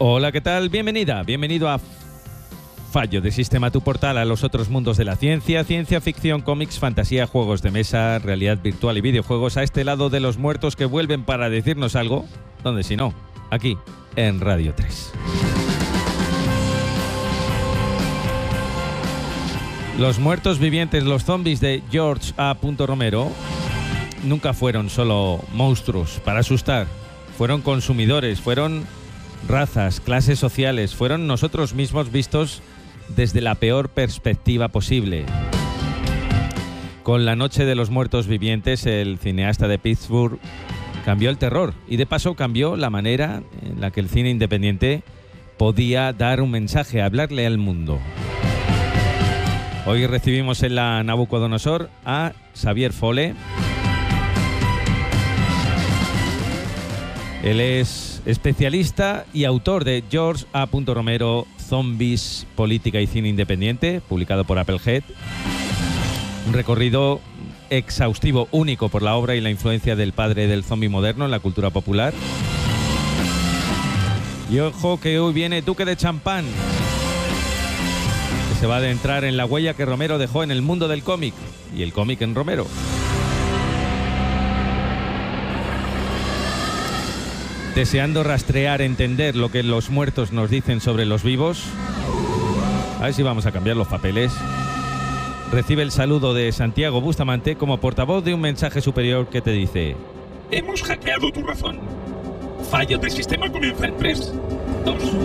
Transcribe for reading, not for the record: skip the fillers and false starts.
Hola, ¿qué tal? Bienvenida, bienvenido a Fallo de Sistema, tu portal a los otros mundos de la ciencia, ciencia ficción, cómics, fantasía, juegos de mesa, realidad virtual y videojuegos, a este lado de los muertos que vuelven para decirnos algo, donde si no, aquí, en Radio 3. Los muertos vivientes, los zombies de George A. Romero, nunca fueron solo monstruos para asustar, fueron consumidores, fueron razas, clases sociales, fueron nosotros mismos vistos desde la peor perspectiva posible. Con La Noche de los Muertos Vivientes, el cineasta de Pittsburgh cambió el terror y de paso cambió la manera en la que el cine independiente podía dar un mensaje, hablarle al mundo. Hoy recibimos en la Nabucodonosor a Xavier Fole. Él es especialista y autor de George A. Romero, Zombies, Política y Cine Independiente, publicado por Applehead. Un recorrido exhaustivo, único por la obra y la influencia del padre del zombie moderno en la cultura popular. Y ojo que hoy viene Duque de Champán, que se va a adentrar en la huella que Romero dejó en el mundo del cómic y el cómic en Romero. Deseando rastrear, entender lo que los muertos nos dicen sobre los vivos. A ver si vamos a cambiar los papeles. Recibe el saludo de Santiago Bustamante como portavoz de un mensaje superior que te dice: hemos hackeado tu razón. Fallo del sistema comienza en 3, 2...